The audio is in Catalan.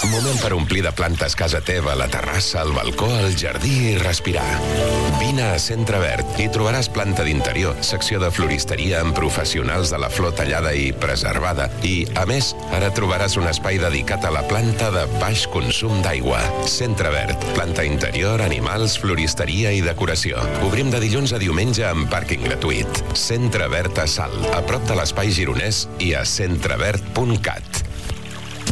Moment per omplir de plantes casa teva, la terrassa, el balcó, el jardí i respirar. Vine a Centre Verd i trobaràs planta d'interior, secció de floristeria amb professionals de la flor tallada i preservada. I, a més, ara trobaràs un espai dedicat a la planta de baix consum d'aigua. Centre Verd, planta interior, animals, floristeria i decoració. Obrim de dilluns a diumenge amb pàrquing gratuït. Centre Verd a Salt, a prop de l'espai gironès i a centreverd.cat.